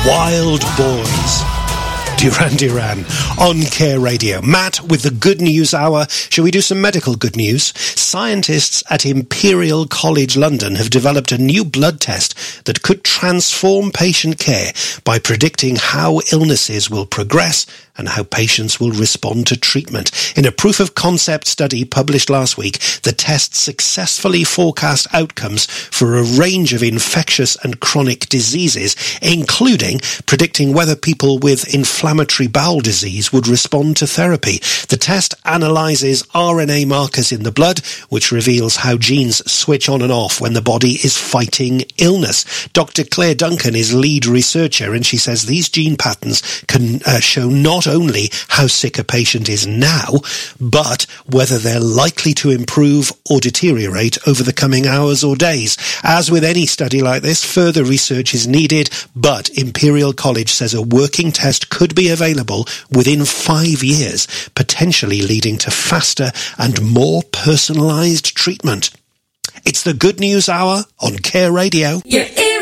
Wild Boys. Duran Duran on Care Radio. Matt with the Good News Hour. Shall we do some medical good news? Scientists at Imperial College London have developed a new blood test that could transform patient care by predicting how illnesses will progress and how patients will respond to treatment. In a proof-of-concept study published last week, the test successfully forecast outcomes for a range of infectious and chronic diseases, including predicting whether people with inflammatory bowel disease would respond to therapy. The test analyses RNA markers in the blood, which reveals how genes switch on and off when the body is fighting illness. Dr. Claire Duncan is lead researcher, and she says these gene patterns can show not only how sick a patient is now, but whether they're likely to improve or deteriorate over the coming hours or days. As with any study like this, further research is needed, but Imperial College says a working test could be available within 5 years, potentially leading to faster and more personalised treatment. It's the Good News Hour on Care Radio. You're